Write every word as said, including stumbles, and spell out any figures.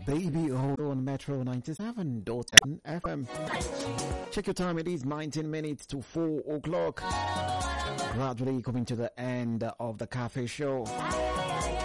Baby O on Metro ninety-seven point seven F M. Check your time, it is nineteen minutes to four o'clock. Gradually coming to the end of the cafe show.